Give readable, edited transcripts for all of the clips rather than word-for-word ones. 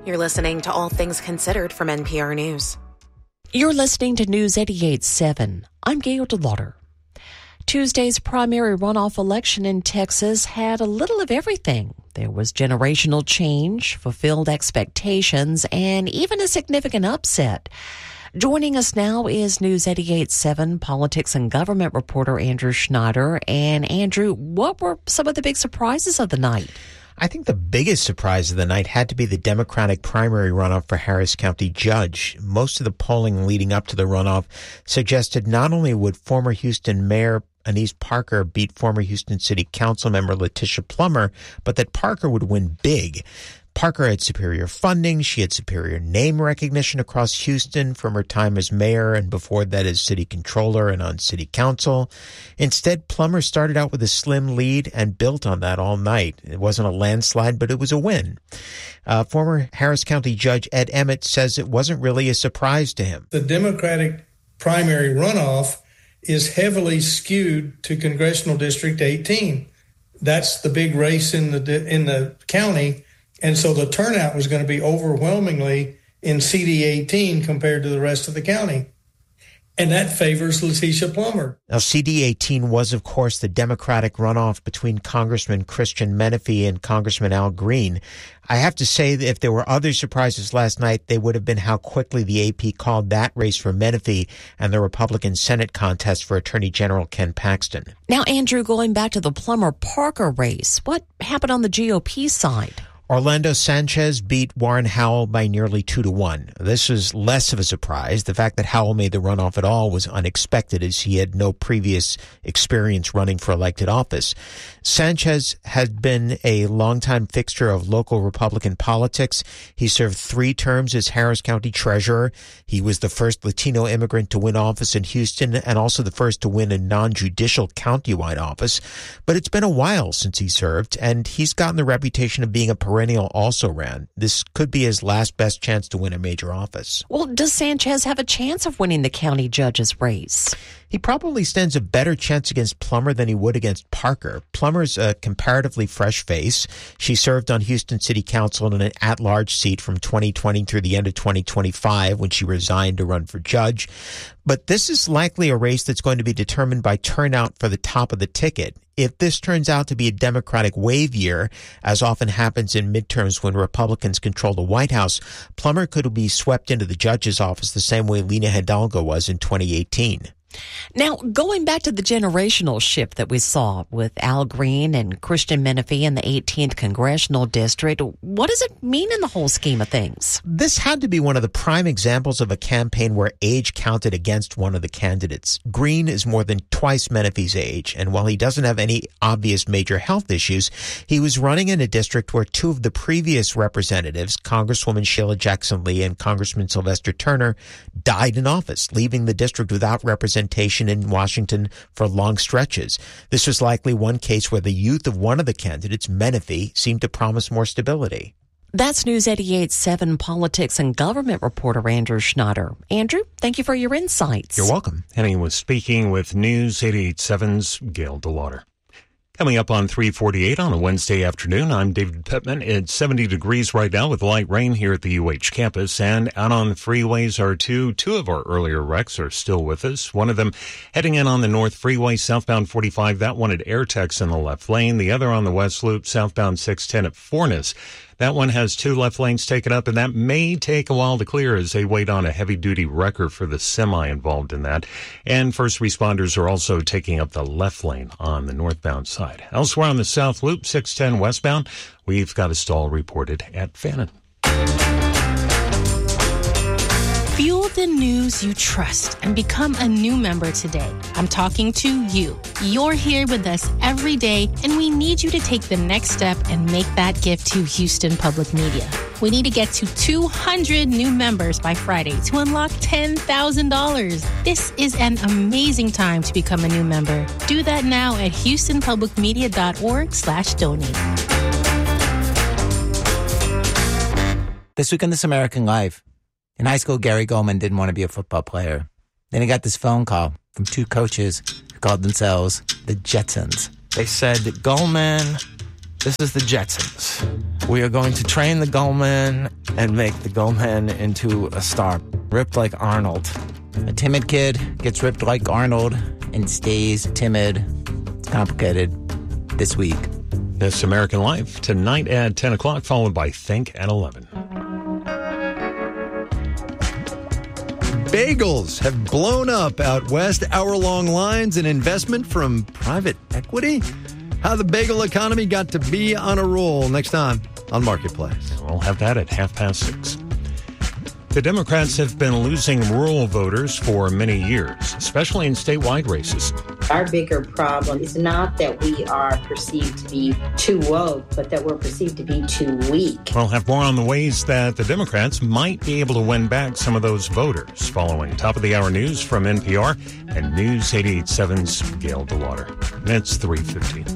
You're listening to All Things Considered from NPR News. You're listening to News 88.7. I'm Gail DeLauder. Tuesday's primary runoff election in Texas had a little of everything. There was generational change, fulfilled expectations, and even a significant upset. Joining us now is News 88.7 politics and government reporter Andrew Schneider. And Andrew, what were some of the big surprises of the night? I think the biggest surprise of the night had to be the Democratic primary runoff for Harris County judge. Most of the polling leading up to the runoff suggested not only would former Houston Mayor Annise Parker beat former Houston City Council member Letitia Plummer, but that Parker would win big. Parker had superior funding. She had superior name recognition across Houston from her time as mayor and before that as city controller and on city council. Instead, Plummer started out with a slim lead and built on that all night. It wasn't a landslide, but it was a win. Former Harris County Judge Ed Emmett says it wasn't really a surprise to him. The Democratic primary runoff is heavily skewed to Congressional District 18. That's the big race in the county. And so the turnout was going to be overwhelmingly in CD 18 compared to the rest of the county. And that favors Letitia Plummer. Now, CD 18 was, of course, the Democratic runoff between Congressman Christian Menefee and Congressman Al Green. I have to say that if there were other surprises last night, they would have been how quickly the AP called that race for Menefee and the Republican Senate contest for Attorney General Ken Paxton. Now, Andrew, going back to the Plummer-Parker race, what happened on the GOP side? Orlando Sanchez beat Warren Howell by nearly 2-1. This was less of a surprise. The fact that Howell made the runoff at all was unexpected, as he had no previous experience running for elected office. Sanchez had been a longtime fixture of local Republican politics. He served 3 terms as Harris County treasurer. He was the first Latino immigrant to win office in Houston and also the first to win a non-judicial countywide office. But it's been a while since he served, and he's gotten the reputation of being a perennial also-ran. This could be his last best chance to win a major office. Well, does Sanchez have a chance of winning the county judge's race? He probably stands a better chance against Plummer than he would against Parker. Plummer's a comparatively fresh face. She served on Houston City Council in an at-large seat from 2020 through the end of 2025 when she resigned to run for judge. But this is likely a race that's going to be determined by turnout for the top of the ticket. If this turns out to be a Democratic wave year, as often happens in midterms when Republicans control the White House, Plummer could be swept into the judge's office the same way Lina Hidalgo was in 2018. Now, going back to the generational shift that we saw with Al Green and Christian Menefee in the 18th Congressional District, what does it mean in the whole scheme of things? This had to be one of the prime examples of a campaign where age counted against one of the candidates. Green is more than twice Menefee's age, and while he doesn't have any obvious major health issues, he was running in a district where 2 of the previous representatives, Congresswoman Sheila Jackson Lee and Congressman Sylvester Turner, died in office, leaving the district without representation in Washington for long stretches. This was likely one case where the youth of one of the candidates, Menefee, seemed to promise more stability. That's News 88.7 politics and government reporter Andrew Schneider. Andrew, thank you for your insights. You're welcome. And he was speaking with News 88.7's Gail DeLauder. Coming up on 3:48 on a Wednesday afternoon, I'm David Pittman. It's 70 degrees right now with light rain here at the UH campus. And out on the freeways are two of our earlier wrecks are still with us. One of them heading in on the North Freeway, southbound 45. That one at Airtex in the left lane. The other on the West Loop, southbound 610 at Forness. That one has 2 left lanes taken up, and that may take a while to clear as they wait on a heavy-duty wrecker for the semi involved in that. And first responders are also taking up the left lane on the northbound side. Elsewhere on the South Loop, 610 westbound, we've got a stall reported at Fannin. Fuel the news you trust and become a new member today. I'm talking to you. You're here with us every day, and we need you to take the next step and make that gift to Houston Public Media. We need to get to 200 new members by Friday to unlock $10,000. This is an amazing time to become a new member. Do that now at houstonpublicmedia.org/donate. This week on This American Life. In high school, Gary Goldman didn't want to be a football player. Then he got this phone call from 2 coaches who called themselves the Jetsons. They said, Goldman, this is the Jetsons. We are going to train the Goldman, and make the Goldman into a star, ripped like Arnold. A timid kid gets ripped like Arnold and stays timid. It's complicated. This week. This American Life tonight at 10 o'clock, followed by Think at 11. Bagels have blown up out west. Hour-long lines and investment from private equity. How the bagel economy got to be on a roll. Next time on Marketplace. We'll have that at 6:30. The Democrats have been losing rural voters for many years, especially in statewide races. Our bigger problem is not that we are perceived to be too woke, but that we're perceived to be too weak. We'll have more on the ways that the Democrats might be able to win back some of those voters following top-of-the-hour news from NPR and News 88.7's Gail DeWater. It's 3:15.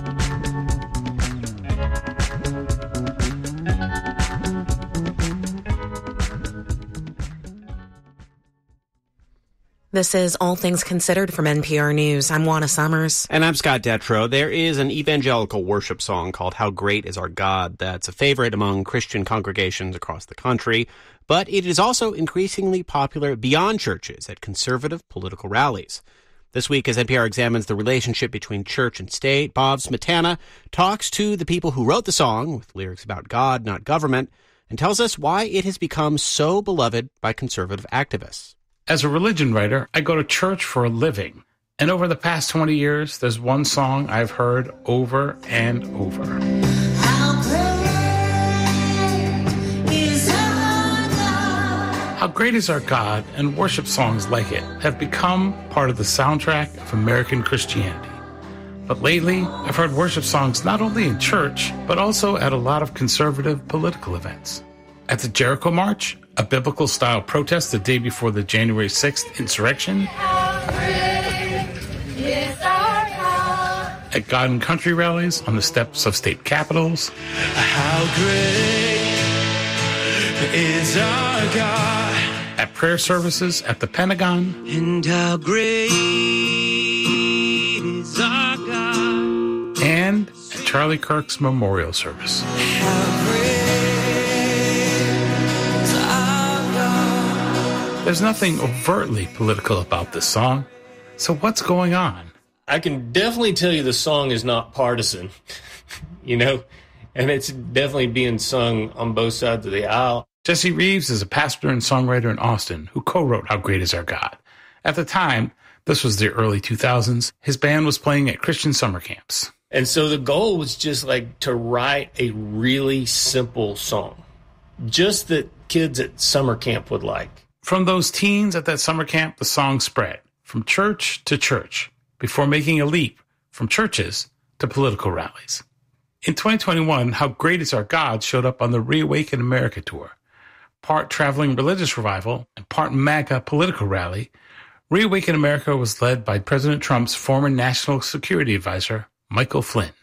This is All Things Considered from NPR News. I'm Juana Summers. And I'm Scott Detrow. There is an evangelical worship song called How Great Is Our God that's a favorite among Christian congregations across the country, but it is also increasingly popular beyond churches at conservative political rallies. This week, as NPR examines the relationship between church and state, Bob Smetana talks to the people who wrote the song, with lyrics about God, not government, and tells us why it has become so beloved by conservative activists. As a religion writer, I go to church for a living. And over the past 20 years, there's one song I've heard over and over. How great is our God, and worship songs like it have become part of the soundtrack of American Christianity. But lately, I've heard worship songs not only in church, but also at a lot of conservative political events. At the Jericho March, a biblical-style protest the day before the January 6th insurrection. At God and Country rallies on the steps of state capitals. How great is our God. At prayer services at the Pentagon. And how great is our God. And at Charlie Kirk's memorial service. How great. There's nothing overtly political about this song. So what's going on? I can definitely tell you the song is not partisan, and it's definitely being sung on both sides of the aisle. Jesse Reeves is a pastor and songwriter in Austin who co-wrote How Great Is Our God. At the time, this was the early 2000s, his band was playing at Christian summer camps. And so the goal was just to write a really simple song, just that kids at summer camp would like. From those teens at that summer camp, the song spread from church to church before making a leap from churches to political rallies. In 2021, How Great Is Our God showed up on the Reawaken America tour. Part traveling religious revival and part MAGA political rally, Reawaken America was led by President Trump's former national security advisor, Michael Flynn.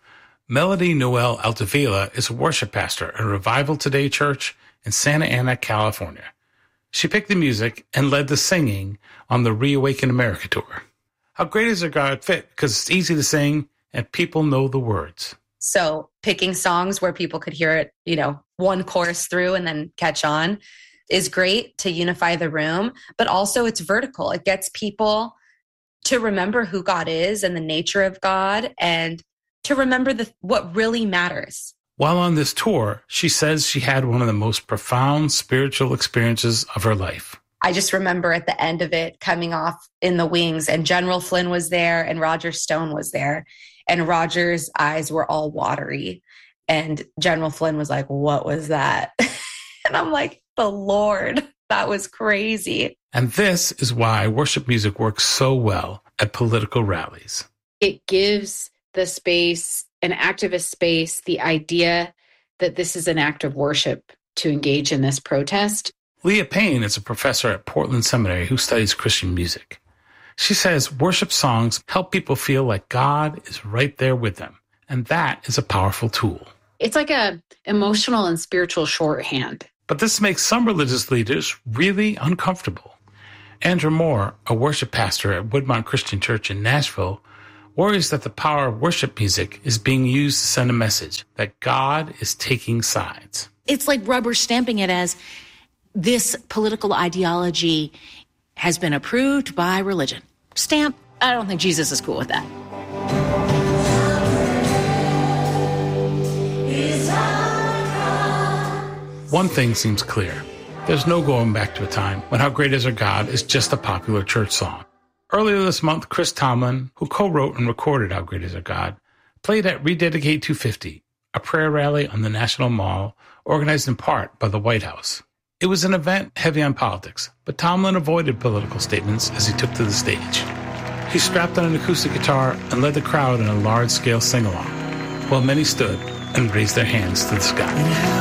Melody Noel Altavilla is a worship pastor at a Revival Today church in Santa Ana, California. She picked the music and led the singing on the Reawaken America tour. How Great Is Our God fit because it's easy to sing and people know the words. So picking songs where people could hear it, one chorus through and then catch on is great to unify the room, but also it's vertical. It gets people to remember who God is and the nature of God and to remember what really matters. While on this tour, she says she had one of the most profound spiritual experiences of her life. I just remember at the end of it coming off in the wings and General Flynn was there and Roger Stone was there and Roger's eyes were all watery and General Flynn was like, "What was that?" And I'm like, "The Lord, that was crazy." And this is why worship music works so well at political rallies. It gives the space, an activist space, the idea that this is an act of worship to engage in this protest. Leah Payne is a professor at Portland Seminary who studies Christian music. She says worship songs help people feel like God is right there with them, and that is a powerful tool. It's like a emotional and spiritual shorthand. But this makes some religious leaders really uncomfortable. Andrew Moore, a worship pastor at Woodmont Christian Church in Nashville, worries that the power of worship music is being used to send a message that God is taking sides. It's like rubber stamping it as this political ideology has been approved by religion. Stamp. I don't think Jesus is cool with that. One thing seems clear. There's no going back to a time when How Great Is Our God is just a popular church song. Earlier this month, Chris Tomlin, who co-wrote and recorded How Great Is Our God, played at Rededicate 250, a prayer rally on the National Mall organized in part by the White House. It was an event heavy on politics, but Tomlin avoided political statements as he took to the stage. He strapped on an acoustic guitar and led the crowd in a large-scale sing-along, while many stood and raised their hands to the sky.